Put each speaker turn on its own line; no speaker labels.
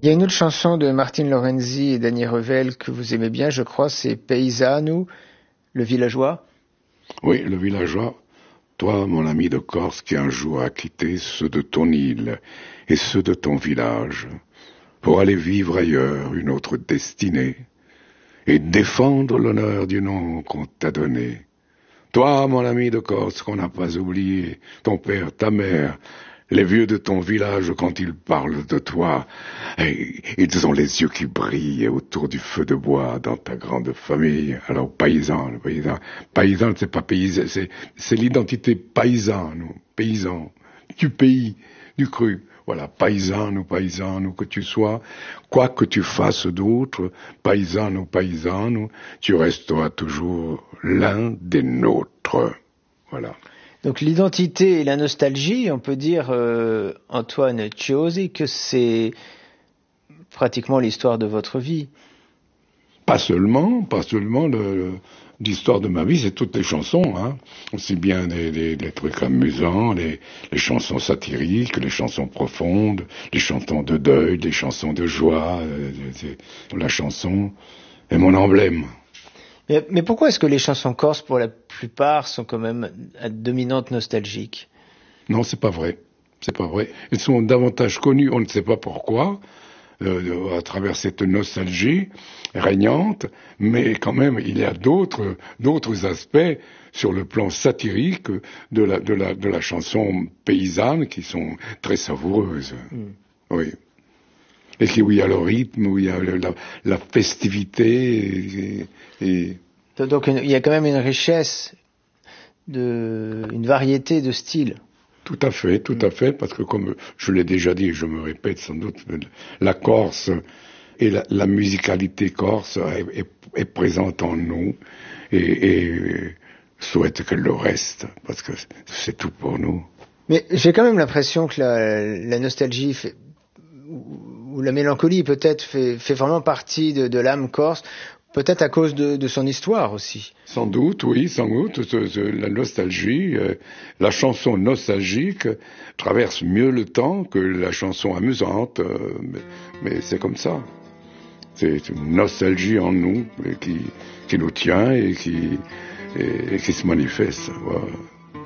Il y a une autre chanson de Martine Lorenzi et Danny Revel que vous aimez bien, je crois, c'est Paysannu, le villageois.
Oui, le villageois. Toi, mon ami de Corse, qui un jour a quitté ceux de ton île et ceux de ton village, pour aller vivre ailleurs une autre destinée, et défendre l'honneur du nom qu'on t'a donné. Toi, mon ami de Corse, qu'on n'a pas oublié, ton père, ta mère, les vieux de ton village, quand ils parlent de toi, ils ont les yeux qui brillent autour du feu de bois dans ta grande famille. Alors, paysan, c'est pas paysan, c'est l'identité paysan, du pays, du cru. Voilà, paysan ou que tu sois, quoi que tu fasses d'autre, paysan, tu resteras toujours l'un des nôtres. Voilà.
Donc l'identité et la nostalgie, on peut dire, Antoine Ciosi, que c'est pratiquement l'histoire de votre vie.
Pas seulement l'histoire de ma vie, c'est toutes les chansons, hein. Aussi bien des trucs amusants, les chansons satiriques, les chansons profondes, les chansons de deuil, les chansons de joie. La chanson est mon emblème.
Mais pourquoi est-ce que les chansons corses, pour la plupart, sont quand même à dominante nostalgique?
Non, c'est pas vrai. C'est pas vrai. Elles sont davantage connues, on ne sait pas pourquoi, à travers cette nostalgie régnante, mais quand même, il y a d'autres aspects sur le plan satirique de la chanson paysanne qui sont très savoureuses. Oui. Et où il y a le rythme, où il y a la festivité.
Donc il y a quand même une richesse, une variété de styles.
Tout à fait, parce que comme je l'ai déjà dit, et je me répète sans doute, la Corse et la musicalité corse est présente en nous et souhaite qu'elle le reste, parce que c'est tout pour nous.
Mais j'ai quand même l'impression que la nostalgie ou la mélancolie peut-être fait vraiment partie de l'âme corse, peut-être à cause de son histoire aussi.
Sans doute, oui, sans doute. La nostalgie, la chanson nostalgique traverse mieux le temps que la chanson amusante, mais c'est comme ça. C'est une nostalgie en nous qui nous tient et qui se manifeste. Voilà.